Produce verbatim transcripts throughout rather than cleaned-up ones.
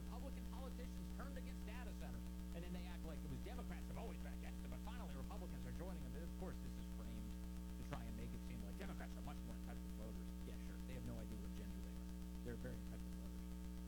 Republican politicians turned against data centers. And then they act like it was Democrats have always been against them, but finally Republicans are joining them. Of course, this is framed to try and make it seem like Democrats are much more in touch with voters. Yeah, sure. They have no idea what gender they are. They're very in touch with voters.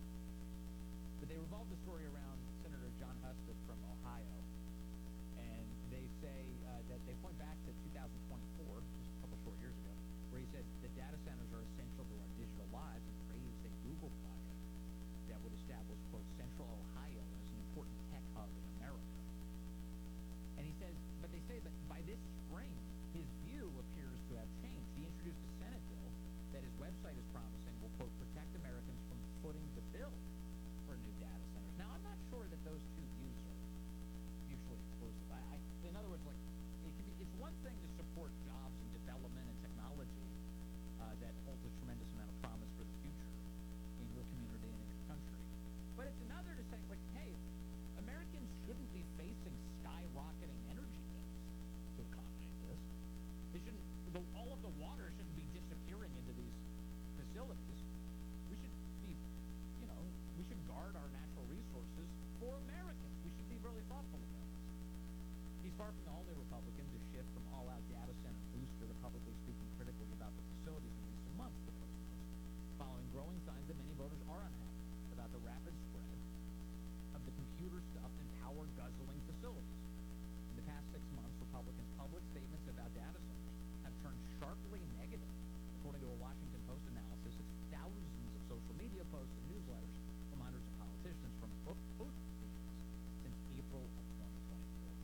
But they revolve the story around Senator John Husted from Ohio. And they say uh, that they point back to two thousand twenty-four, just a couple short years ago, where he said the data centers are essential to our digital lives and praised a Google project that would establish, quote, Central Ohio as an important tech hub in America. And he says, but they say that by this spring, his view appears to have changed. He introduced a Senate bill that his website is promising will, quote, protect Americans from footing the bill for new data centers. Now, I'm not sure that those two views are mutually exclusive. I, I, in other words, like, it can be, it's one thing to support jobs and development and technology uh, that holds a tremendous amount of promise for the future in your community and in your country. But it's another to say, like, hey, Americans shouldn't be facing skyrocketing energy bills to accommodate this. They shouldn't, the, all of the water shouldn't be disappearing into these facilities. We should be, you know, we should guard our natural resources for Americans. We should be really thoughtful about this. He's far from the only Republican to shift from all-out data center booster to publicly speaking critically about the facilities in recent months, the Post notes, following growing signs that many voters are unhappy about the rapid spread of the computer-stuffed and power-guzzling facilities. In the past six months, Republicans' public statements about data centers have turned sharply negative. According to a Washington Post analysis, it's thousands of social media posts and newsletters from hundreds of politicians from both meetings since April of twenty twenty-four.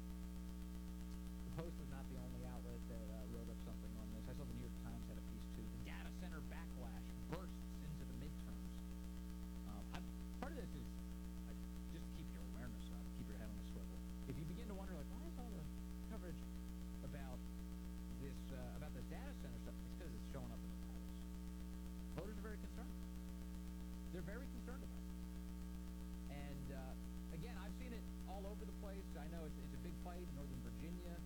The Post was not the only outlet that uh, wrote up something on this. I saw the New York Times had a piece too. The data center backlash bursts into the midterms. Um, I'm, part of this is uh, just keep your awareness up, keep your head on a swivel. If you begin to wonder, like, why is all the coverage about this uh, about this data center stuff? It's because it's showing up in the polls. Voters are very concerned. They're very concerned about it. And uh, again, I've seen it all over the place. I know it's, it's a big fight in Northern Virginia.